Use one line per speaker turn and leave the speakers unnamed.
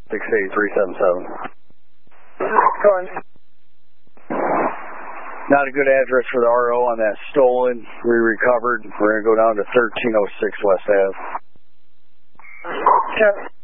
68377.
Go on.
Not a good address for the RO on that stolen. We recovered. We're going to go down to 1306 West Ave.
Yeah.